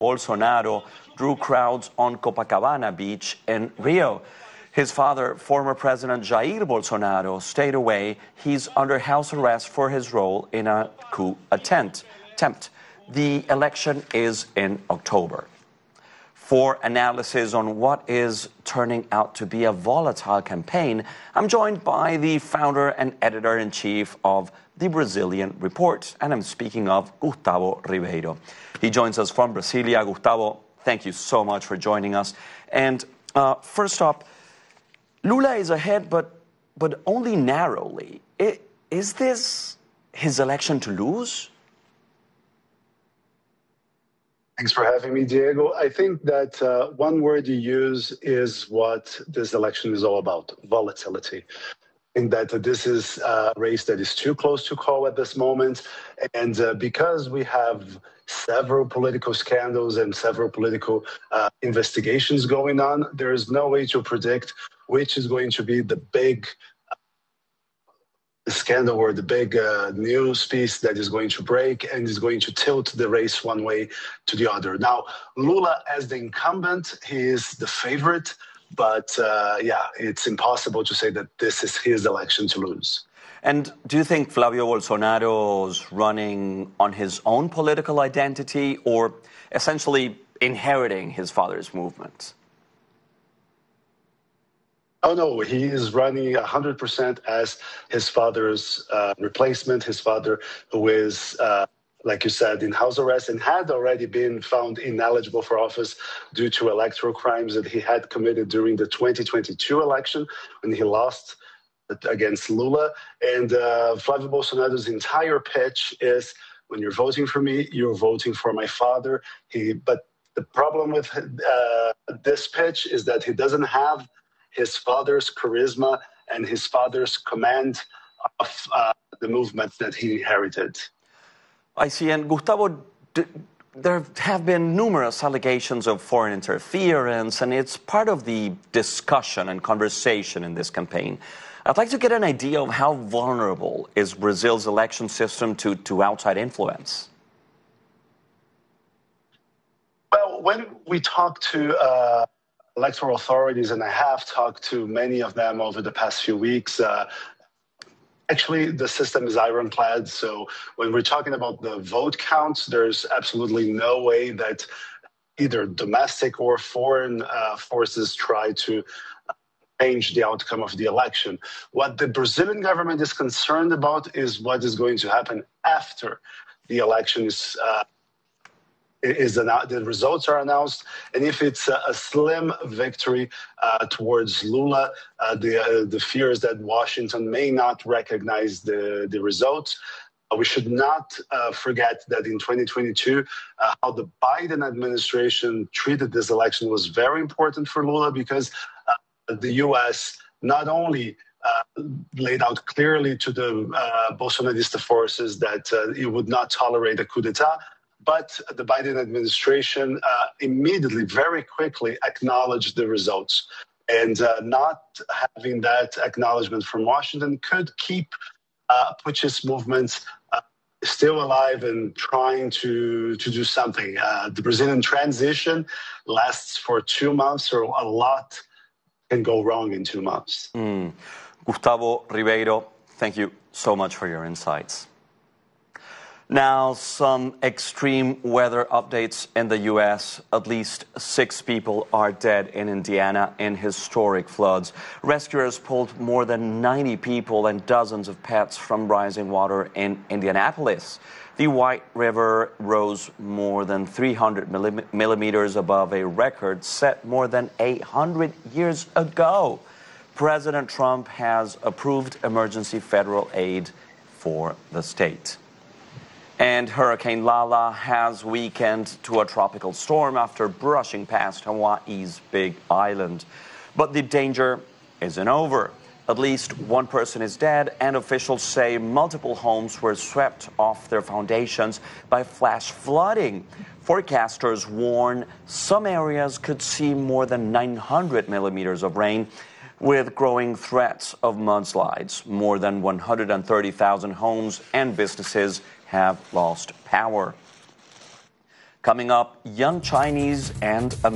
Bolsonaro drew crowds on Copacabana Beach in Rio. His father, former President Jair Bolsonaro, stayed away. He's under house arrest for his role in a coup attempt. The election is in October. For analysis on what is turning out to be a volatile campaign, I'm joined by the founder and editor-in-chief of the Brazilian Report, and I'm speaking of Gustavo Ribeiro. He joins us from Brasilia. Gustavo, thank you so much for joining us. And first up, Lula is ahead, but only narrowly. Is this his election to lose? Thanks for having me, Diego. I think that one word you use is what this election is all about: volatility. I think that this is a race that is too close to call at this moment. And because we have several political scandals and several political investigations going on, there is no way to predict which is going to be the big scandal or the big news piece that is going to break and is going to tilt the race one way to the other. Now, Lula, as the incumbent, he is the favorite. But it's impossible to say that this is his election to lose. And do you think Flavio Bolsonaro's running on his own political identity or essentially inheriting his father's movement? Oh, no, he is running 100% as his father's replacement, his father who is like you said, in house arrest and had already been found ineligible for office due to electoral crimes that he had committed during the 2022 election when he lost against Lula. And Flavio Bolsonaro's entire pitch is, when you're voting for me, you're voting for my father. But the problem with this pitch is that he doesn't have his father's charisma and his father's command of the movement that he inherited. I see. And Gustavo, there have been numerous allegations of foreign interference, and it's part of the discussion and conversation in this campaign. I'd like to get an idea of how vulnerable is Brazil's election system to outside influence. Well, when we talk to electoral authorities, and I have talked to many of them over the past few weeks, actually, the system is ironclad. So when we're talking about the vote counts, there's absolutely no way that either domestic or foreign forces try to change the outcome of the election. What the Brazilian government is concerned about is what is going to happen after the election the results are announced, and if it's a slim victory towards Lula, the fear is that Washington may not recognize the results. We should not forget that in 2022, how the Biden administration treated this election was very important for Lula, because the U.S. not only laid out clearly to the Bolsonarista forces that it would not tolerate a coup d'etat, but the Biden administration immediately, very quickly acknowledged the results. And not having that acknowledgement from Washington could keep putschist movements still alive and trying to do something. The Brazilian transition lasts for 2 months, so a lot can go wrong in 2 months. Gustavo Ribeiro, thank you so much for your insights. Now, some extreme weather updates in the U.S. At least 6 people are dead in Indiana in historic floods. Rescuers pulled more than 90 people and dozens of pets from rising water in Indianapolis. The White River rose more than 300 millimeters above a record set more than 800 years ago. President Trump has approved emergency federal aid for the state. And Hurricane Lala has weakened to a tropical storm after brushing past Hawaii's Big Island. But the danger isn't over. At least 1 person is dead, and officials say multiple homes were swept off their foundations by flash flooding. Forecasters warn some areas could see more than 900 millimeters of rain, with growing threats of mudslides. More than 130,000 homes and businesses have lost power. Coming up, young Chinese and